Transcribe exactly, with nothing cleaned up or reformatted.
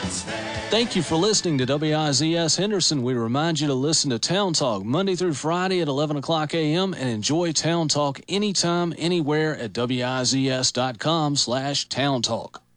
Thank you for listening to W I Z S Henderson. We remind you to listen to Town Talk Monday through Friday at eleven o'clock a.m. and enjoy Town Talk anytime, anywhere at W I Z S dot com slash Town Talk.